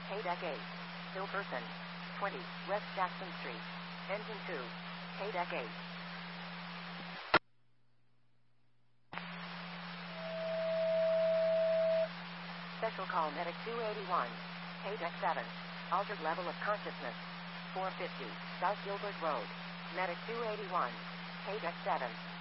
Haydeck 8. Hilperson. 20, West Jackson Street. Engine 2. Haydeck 8. Special call Medic 281. Haydeck 7. Altered level of consciousness. 450, South Gilbert Road. Medic 281. Haydeck 7.